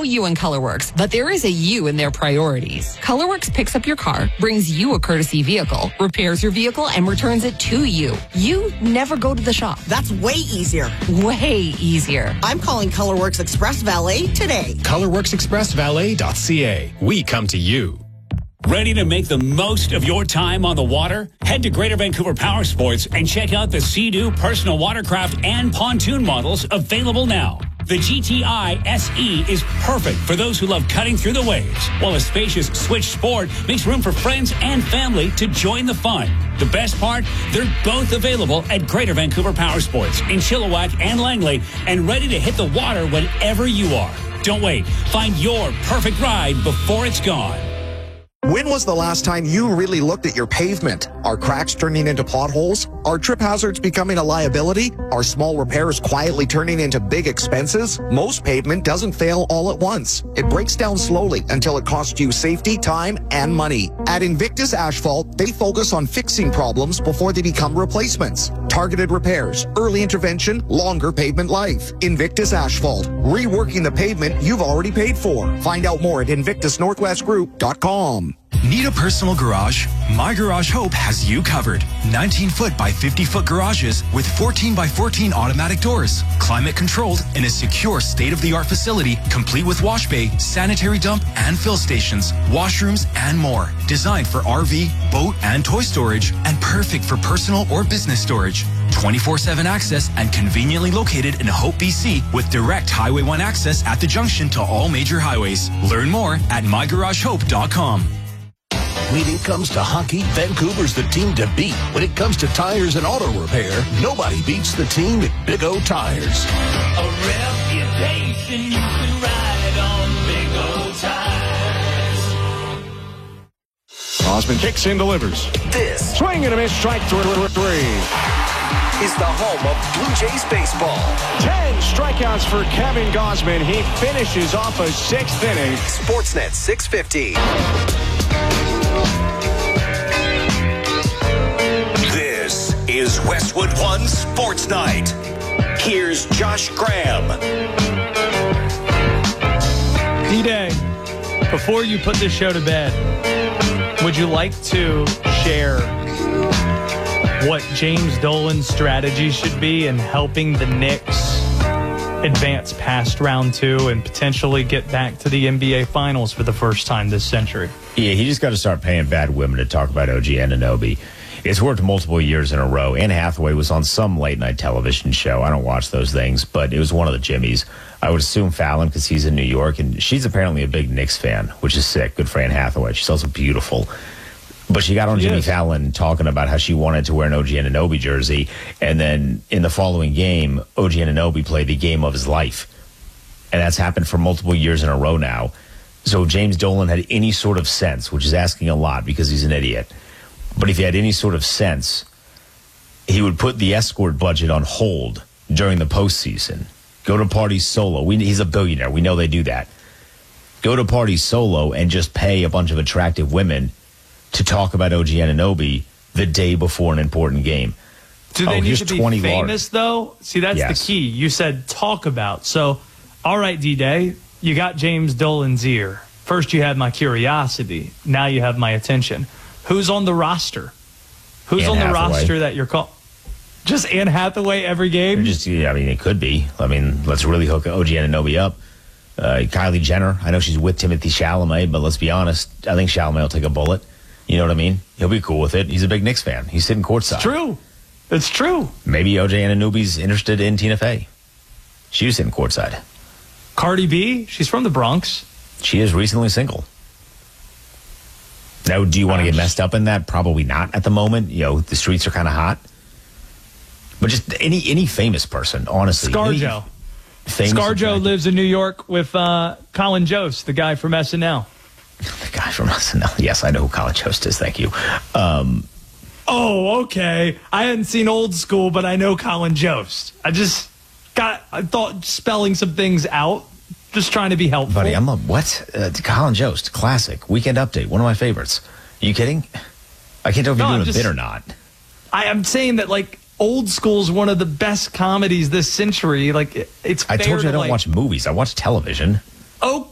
you in ColorWorks, but there is a you in their priorities. ColorWorks picks up your car, brings you a courtesy vehicle, repairs your vehicle, and returns it to you. You never go to the shop. That's way easier. Way easier. I'm calling ColorWorks Express Valet today. ColorWorksExpressValet.ca. We come to you. Ready to make the most of your time on the water? Head to Greater Vancouver Power Sports and check out the Sea-Doo personal watercraft and pontoon models available now. The GTI SE is perfect for those who love cutting through the waves, while a spacious Switch Sport makes room for friends and family to join the fun. The best part? They're both available at Greater Vancouver Power Sports in Chilliwack and Langley and ready to hit the water whenever you are. Don't wait. Find your perfect ride before it's gone. When was the last time you really looked at your pavement? Are cracks turning into potholes? Are trip hazards becoming a liability? Are small repairs quietly turning into big expenses? Most pavement doesn't fail all at once. It breaks down slowly until it costs you safety, time, and money. At Invictus Asphalt, they focus on fixing problems before they become replacements. Targeted repairs, early intervention, longer pavement life. Invictus Asphalt, reworking the pavement you've already paid for. Find out more at InvictusNorthwestGroup.com. Need a personal garage? My Garage Hope has you covered. 19-foot by 50-foot garages with 14 by 14 automatic doors, climate controlled in a secure state-of-the-art facility, complete with wash bay, sanitary dump, and fill stations, washrooms, and more. Designed for RV, boat, and toy storage, and perfect for personal or business storage. 24/7 access and conveniently located in Hope, BC, with direct Highway 1 access at the junction to all major highways. Learn more at mygaragehope.com. When it comes to hockey, Vancouver's the team to beat. When it comes to tires and auto repair, nobody beats the team at Big O Tires. A reputation you can ride on Big O Tires. Osmond kicks in, delivers. This swing and a miss, strike three. Is the home of Blue Jays baseball. 10 strikeouts for Kevin Gausman. He finishes off a sixth inning. Sportsnet 650. This is Westwood One Sports Night. Here's Josh Graham. D-Day, before you put this show to bed, would you like to share what James Dolan's strategy should be in helping the Knicks advance past round 2 and potentially get back to the NBA Finals for the first time this century? Yeah, he just got to start paying bad women to talk about OG Anunoby. It's worked multiple years in a row. Anne Hathaway was on some late-night television show. I don't watch those things, but it was one of the Jimmys. I would assume Fallon because he's in New York, and she's apparently a big Knicks fan, which is sick. Good for Anne Hathaway. She's also beautiful. But she got on Jimmy Fallon talking about how she wanted to wear an OG Anunoby jersey, and then in the following game, OG Anunoby played the game of his life. And that's happened for multiple years in a row now. So James Dolan had any sort of sense, which is asking a lot because he's an idiot, but if he had any sort of sense, he would put the escort budget on hold during the postseason. Go to parties solo. He's a billionaire. We know they do that. Go to parties solo and just pay a bunch of attractive women to talk about OG Anunoby the day before an important game. Do they need to be famous, though? See, that's the key. You said talk about. So, all right, D-Day, you got James Dolan's ear. First you had my curiosity. Now you have my attention. Who's on the roster? Who's on the roster that you're calling? Just Anne Hathaway every game? It could be. Let's really hook OG Anunoby up. Kylie Jenner, I know she's with Timothée Chalamet, but let's be honest, I think Chalamet will take a bullet. You know what I mean? He'll be cool with it. He's a big Knicks fan. He's sitting courtside. It's true. Maybe OJ Anunoby's interested in Tina Fey. She was sitting courtside. Cardi B, she's from the Bronx. She is recently single. Now, do you want to get messed up in that? Probably not at the moment. The streets are kind of hot. But just any famous person, honestly. ScarJo. ScarJo lives in New York with Colin Jost, the guy from SNL. The guy from SNL. Yes, I know who Colin Jost is. Thank you. Oh, okay. I hadn't seen Old School, but I know Colin Jost. I thought spelling some things out, just trying to be helpful. Buddy, Colin Jost, classic. Weekend Update, one of my favorites. Are you kidding? I can't tell if you're doing a bit or not. I am saying that, Old School is one of the best comedies this century. It's I told you I don't watch movies. I watch television. Oh,